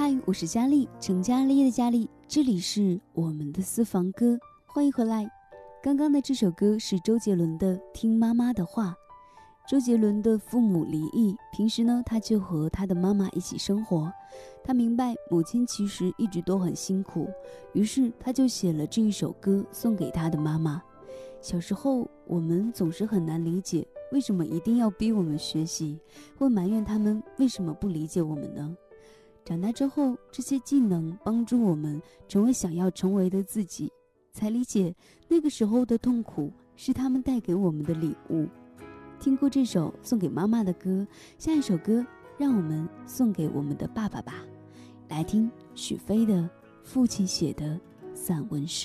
嗨，我是佳丽，成家立业的佳丽，这里是我们的私房歌，欢迎回来。刚刚的这首歌是周杰伦的《听妈妈的话》。周杰伦的父母离异，平时呢他就和他的妈妈一起生活。他明白母亲其实一直都很辛苦，于是他就写了这一首歌送给他的妈妈。小时候我们总是很难理解，为什么一定要逼我们学习，会埋怨他们为什么不理解我们呢？长大之后，这些技能帮助我们成为想要成为的自己，才理解那个时候的痛苦是他们带给我们的礼物。听过这首送给妈妈的歌，下一首歌让我们送给我们的爸爸吧。来听许飞的父亲写的散文诗。